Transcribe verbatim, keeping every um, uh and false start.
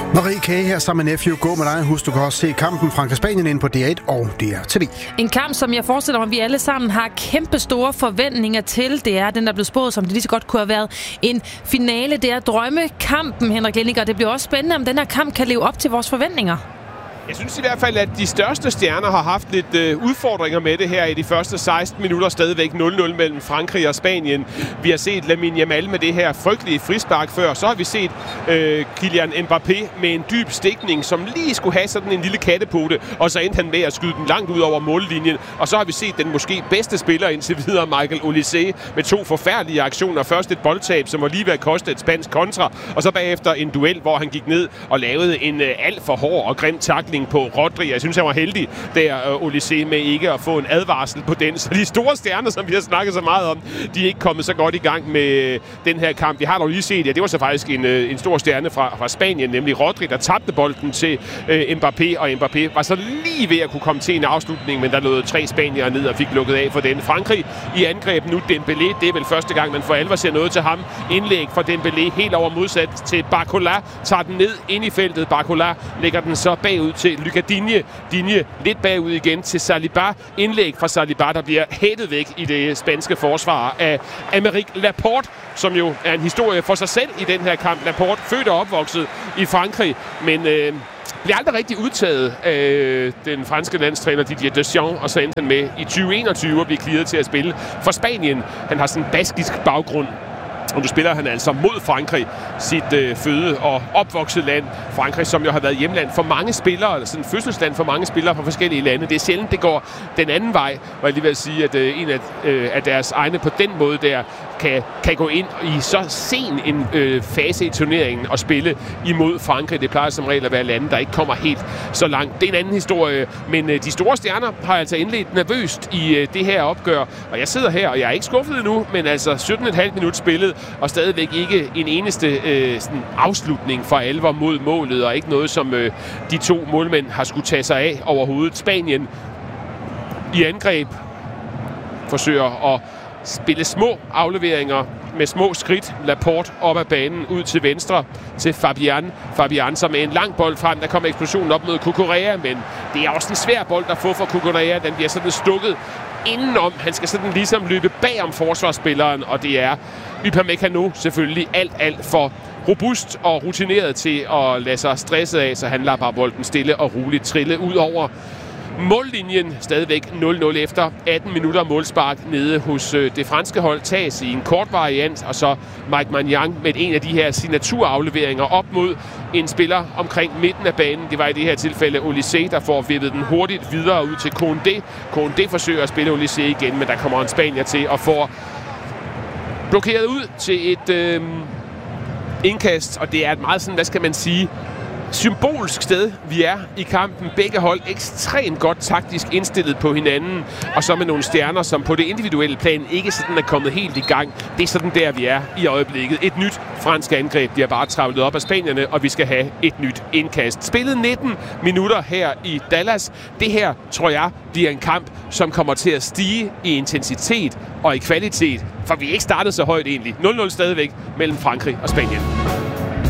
Marie K. her sammen med Nephew. Gå med dig. Husk, du kan også se kampen Frankrig-Spanien ind på D R et og D R T V. En kamp, som jeg forestiller mig, at vi alle sammen har kæmpe store forventninger til. Det er den, der blev spået, som det lige så godt kunne have været en finale. Det er drømmekampen, Henrik Linding, og det bliver også spændende, om den her kamp kan leve op til vores forventninger. Jeg synes i hvert fald, at de største stjerner har haft lidt øh, udfordringer med det her i de første seksten minutter. Stadigvæk nul nul mellem Frankrig og Spanien. Vi har set Lamine Yamal med det her frygtelige frispark før. Så har vi set øh, Kylian Mbappé med en dyb stikning, som lige skulle have sådan en lille kattepote. Og så endte han med at skyde den langt ud over mållinjen. Og så har vi set den måske bedste spiller indtil videre, Michael Olise, med to forfærdelige aktioner. Først et boldtab, som var lige ved at koste et spansk kontra. Og så bagefter en duel, hvor han gik ned og lavede en øh, alt for hård og grim tackling på Rodri. Jeg synes, han var heldig der, uh, Olise, med ikke at få en advarsel på den. Så de store stjerner, som vi har snakket så meget om, de er ikke kommet så godt i gang med den her kamp. Vi har dog lige set, ja, det var så faktisk en, en stor stjerne fra, fra Spanien, nemlig Rodri, der tabte bolden til uh, Mbappé, og Mbappé var så lige ved at kunne komme til en afslutning, men der lå tre spaniere ned og fik lukket af for den. Frankrig i angreb nu. Dembélé, det er vel første gang, man for alvor ser noget til ham. Indlæg fra Dembélé helt over modsat til Barcola, tager den ned ind i feltet. Barcola lægger den så bagud til Lucas Digne. Digne lidt bagud igen til Saliba. Indlæg fra Saliba, der bliver hættet væk i det spanske forsvar af Aymeric Laporte, som jo er en historie for sig selv i den her kamp. Laporte, født og opvokset i Frankrig, men øh, bliver aldrig rigtig udtaget af den franske landstræner Didier Deschamps, og så endte han med i tyve enogtyve at blive clearet til at spille for Spanien. Han har sådan en baskisk baggrund. Og nu spiller han altså mod Frankrig, sit øh, føde- og opvokset land. Frankrig, som jo har været hjemland for mange spillere, eller sådan fødselsland for mange spillere fra forskellige lande. Det er sjældent, det går den anden vej, og jeg lige vil sige, at øh, en af, øh, af deres egne på den måde der kan, kan gå ind i så sen en øh, fase i turneringen og spille imod Frankrig. Det plejer som regel at være lande, der ikke kommer helt så langt. Det er en anden historie, men øh, de store stjerner har altså indledt nervøst i øh, det her opgør. Og jeg sidder her, og jeg er ikke skuffet endnu, men altså sytten komma fem minut spillet, og stadigvæk ikke en eneste øh, sådan afslutning for alvor mod målet, og ikke noget, som øh, de to målmænd har skulle tage sig af overhovedet. Spanien i angreb forsøger at spille små afleveringer med små skridt. Laporte op ad banen, ud til venstre til Fabian. Fabian som med en lang bold frem. Der kommer eksplosionen op mod Cucurella, men det er også en svær bold at få for Cucurella. Den bliver sådan stukket indenom. Han skal sådan ligesom løbe bag om forsvarsspilleren, og det er Upamecano selvfølgelig alt, alt for robust og rutineret til at lade sig stresse af, så han lader bare bolden stille og roligt trille ud over mållinjen. Stadigvæk nul nul efter atten minutter målspark nede hos øh, det franske hold. Tages i en kort variant, og så Mike Maignan med en af de her signaturafleveringer op mod en spiller omkring midten af banen. Det var i det her tilfælde Olise, der får vippet den hurtigt videre ud til Koundé. Koundé forsøger at spille Olise igen, men der kommer en spanier til og får blokeret ud til et øh, indkast, og det er et meget sådan, hvad skal man sige, symbolsk sted, vi er i kampen. Begge hold ekstremt godt taktisk indstillet på hinanden, og så med nogle stjerner, som på det individuelle plan ikke sådan er kommet helt i gang. Det er sådan der, vi er i øjeblikket. Et nyt fransk angreb, de har bare travlet op af spanierne, og vi skal have et nyt indkast. Spillet nitten minutter her i Dallas. Det her, tror jeg, bliver en kamp, som kommer til at stige i intensitet og i kvalitet, for vi er ikke startet så højt egentlig. nul nul stadigvæk mellem Frankrig og Spanien.